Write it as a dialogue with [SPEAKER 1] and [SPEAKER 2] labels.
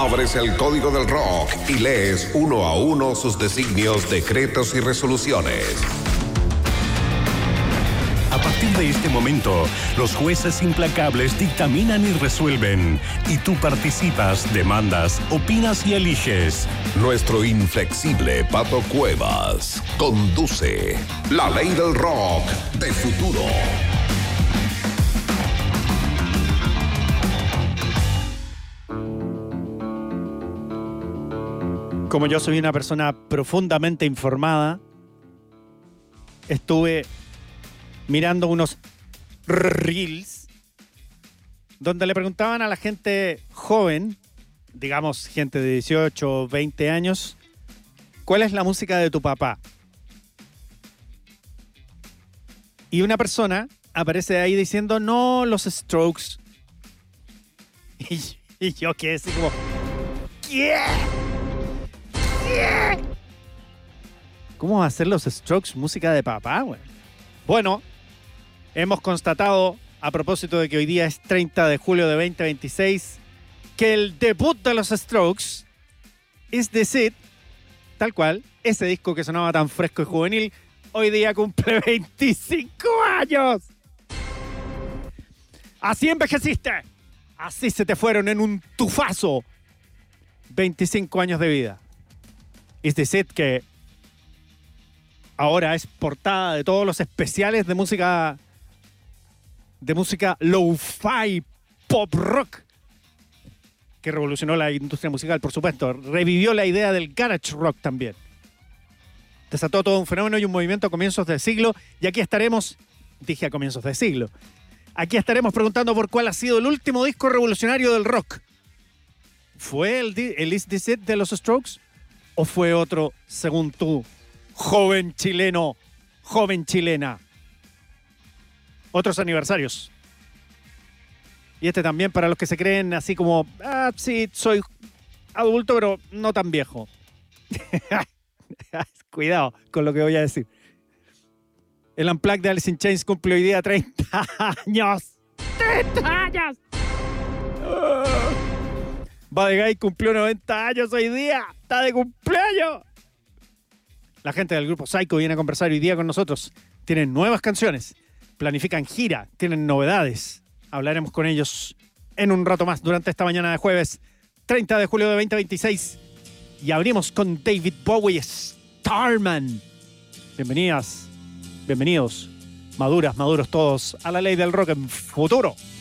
[SPEAKER 1] Abres el código del rock y lees uno a uno sus designios, decretos y resoluciones.
[SPEAKER 2] A partir de este momento, los jueces implacables dictaminan y resuelven. Y tú participas, demandas, opinas y eliges.
[SPEAKER 1] Nuestro inflexible Pato Cuevas conduce la ley del rock de futuro.
[SPEAKER 3] Como yo soy una persona profundamente informada, estuve mirando unos reels donde le preguntaban a la gente joven, digamos gente de 18 o 20 años, ¿cuál es la música de tu papá? Y una persona aparece ahí diciendo, no, los Strokes. Y yo quedé así como, ¿qué? ¿Qué? ¿Cómo va a ser los Strokes música de papá, güey? Bueno, hemos constatado, a propósito de que hoy día es 30 de julio de 2026, que el debut de los Strokes, Is This It, tal cual, ese disco que sonaba tan fresco y juvenil, hoy día cumple 25 años. Así envejeciste. Así se te fueron en un tufazo 25 años de vida. Is This It, que ahora es portada de todos los especiales de música lo-fi, pop rock, que revolucionó la industria musical, por supuesto. Revivió la idea del garage rock también. Desató todo un fenómeno y un movimiento a comienzos del siglo. Y aquí estaremos, dije a comienzos del siglo, aquí estaremos preguntando por cuál ha sido el último disco revolucionario del rock. ¿Fue el Is This It de los Strokes? ¿O fue otro, según tú, joven chileno, joven chilena? Otros aniversarios. Y este también para los que se creen así como, sí, soy adulto, pero no tan viejo. Cuidado con lo que voy a decir. El Unplugged de Alice in Chains cumple hoy día 30 años. ¡30 años! Buddy Guy cumplió 90 años hoy día. ¡Está de cumpleaños! La gente del grupo Psycho viene a conversar hoy día con nosotros. Tienen nuevas canciones, planifican gira, tienen novedades. Hablaremos con ellos en un rato más durante esta mañana de jueves 30 de julio de 2026. Y abrimos con David Bowie, Starman. Bienvenidas, bienvenidos, maduros todos a la ley del rock en futuro.